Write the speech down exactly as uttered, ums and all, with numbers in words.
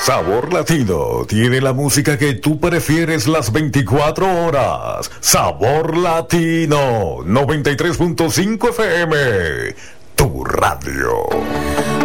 Sabor Latino tiene la música que tú prefieres las veinticuatro horas. Sabor Latino noventa y tres punto cinco F M, tu radio.